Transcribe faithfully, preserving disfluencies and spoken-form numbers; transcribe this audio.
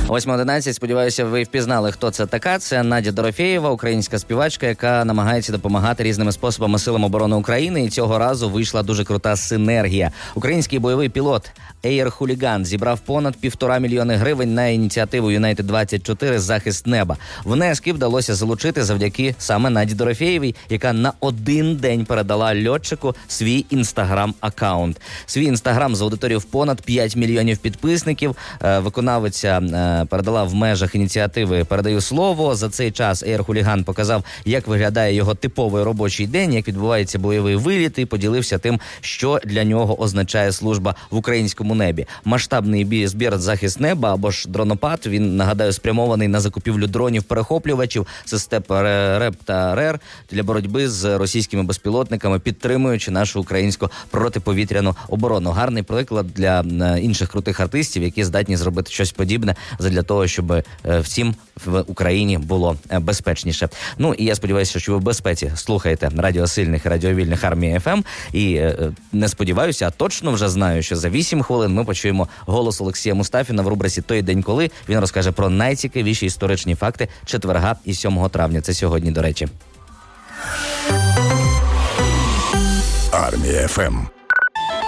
восьма одинадцять. Сподіваюся, ви впізнали, хто це така. Це Надя Дорофєєва, українська співачка, яка намагається допомагати різними способами силам оборони України. І цього разу вийшла дуже крута синергія. Український бойовий пілот Air Hooligan зібрав понад півтора мільйони гривень на ініціативу Юнайтед двадцять чотири «Захист неба». Внески вдалося залучити завдяки саме Наді Дорофєєвій, яка на один день передала льотчику свій інстаграм-аккаунт. Свій інстаграм з аудиторією в понад п'ять мільйонів підписників. Виконавиця передала в межах ініціативи «Передаю слово». За цей час Air Hooligan показав, як виглядає його типовий робочий день, як відбувається бойовий виліт, і поділився тим, що для нього означає служба в українському небі. Масштабний збір «Захист неба» або ж дронопад, він, нагадаю, спрямований на закупівлю дронів-перехоплювачів, систем РЕП та РЕР для боротьби з російськими безпілотниками, підтримуючи нашу українську протиповітряну оборону. Гарний приклад для інших крутих артистів, які здатні зробити щось подібне задля того, щоб всім в Україні було безпечніше. Ну, і я сподіваюся, що ви в безпеці слухаєте Радіо Сильних і Радіовільних Армія ФМ. І е, не сподіваюся, а точно вже знаю, що за вісім хвилин ми почуємо голос Олексія Мустафіна в рубриці «Той день, коли» він розкаже про найцікавіші історичні факти четверга і сьомого травня. Це сьогодні, до речі. Армія ФМ.